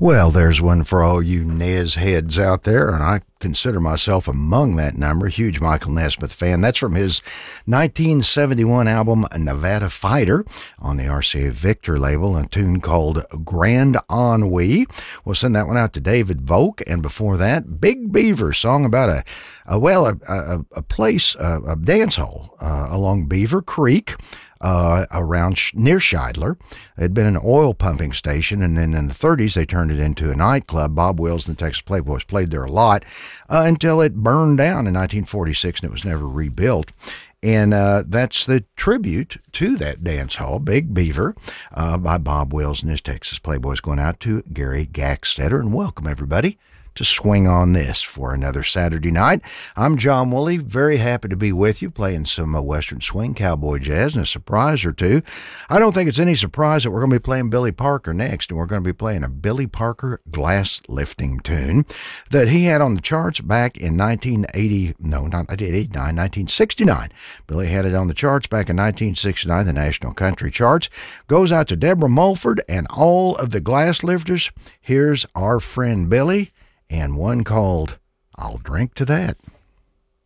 Well, there's one for all you Nez heads out there, and I consider myself among that number. Huge Michael Nesmith fan. That's from his 1971 album Nevada Fighter on the RCA Victor label, a tune called Grand Ennui. We'll send that one out to David Volk, and before that, Big Beaver, song about a place, a dance hall along Beaver Creek. Around near Scheidler. It had been an oil pumping station, and then in the 30s they turned it into a nightclub. Bob Wills and the Texas Playboys played there a lot until it burned down in 1946 and it was never rebuilt. And that's the tribute to that dance hall, Big Beaver, by Bob Wills and his Texas Playboys, going out to Gary Gackstetter. And welcome, everybody, to Swing on This for another Saturday night. I'm John Woolley, very happy to be with you, playing some Western swing, cowboy jazz, and a surprise or two. I don't think it's any surprise that we're going to be playing Billy Parker next, and we're going to be playing a Billy Parker glass lifting tune that he had on the charts back in 1969. Billy had it on the charts back in 1969, the National Country Charts. Goes out to Deborah Mulford and all of the glass lifters. Here's our friend Billy, and one called I'll Drink to That.